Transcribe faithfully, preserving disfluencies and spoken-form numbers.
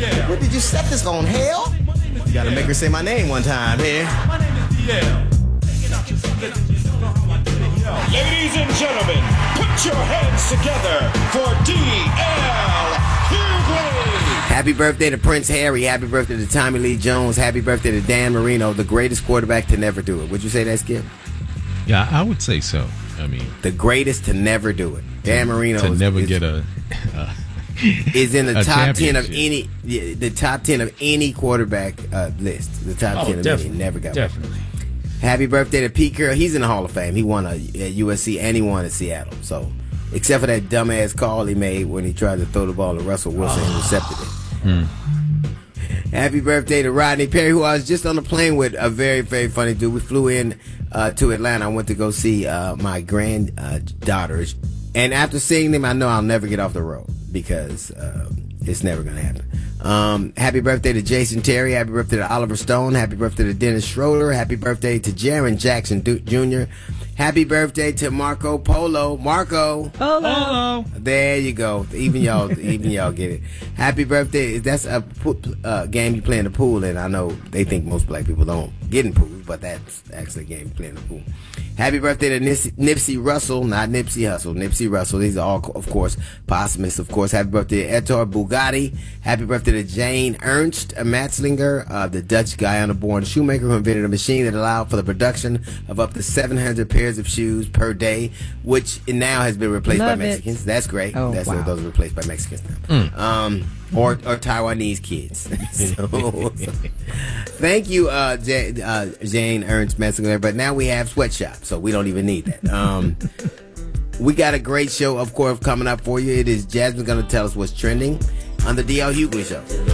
What did you set this on, hell? You gotta make her say my name one time here. My name is D L. Ladies and gentlemen, put your hands together for D L Hughley. Happy birthday to Prince Harry. Happy birthday to Tommy Lee Jones. Happy birthday to Dan Marino, the greatest quarterback to never do it. Would you say that, Skip? Yeah, I would say so. I mean, the greatest to never do it. Dan Marino to is, never is, get a uh, is in the top ten of any yeah, the top ten of any quarterback uh, list. The top oh, ten of any never got definitely. One. Happy birthday to Pete Carroll. He's in the Hall of Fame. He won a, at U S C and he won at Seattle. So, except for that dumbass call he made when he tried to throw the ball to Russell Wilson and intercepted it. Hmm. Happy birthday to Rodney Perry, who I was just on the plane with. A very, very funny dude. We flew in uh, to Atlanta. I went to go see uh, my granddaughters. And after seeing them, I know I'll never get off the road because uh, it's never going to happen. Um, happy birthday to Jason Terry. Happy birthday to Oliver Stone. Happy birthday to Dennis Schroeder. Happy birthday to Jaron Jackson Junior Happy birthday to Marco Polo. Marco. Polo. There you go. Even y'all, even y'all get it. Happy birthday. That's a uh, game you play in the pool, and I know they think most black people don't get in pools, but that's actually a game you play in the pool. Happy birthday to Nipsey, Nipsey Russell, not Nipsey Hussle. Nipsey Russell. These are all, of course, posthumous. Of course, happy birthday to Ettore Bugatti. Happy birthday to Jane Ernst Matzlinger, uh, the Dutch Guyana-born shoemaker who invented a machine that allowed for the production of up to seven hundred pairs of shoes per day, which now has been replaced Love by Mexicans. It. That's great. Oh, That's wow. what those are replaced by Mexicans now. Mm. Um, or, or Taiwanese kids. so, thank you, uh, J- uh, Jane Ernst Matzlinger. But now we have Sweatshop, so we don't even need that. Um, we got a great show, of course, coming up for you. It is Jasmine going to tell us what's trending on the D L Hughley Show.